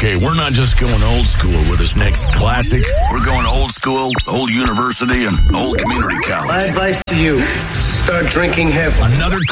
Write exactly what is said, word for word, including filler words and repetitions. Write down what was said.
Okay, we're not just going old school with this next classic. We're going old school, old university, and old community college. My advice to you is to start drinking heavily. Another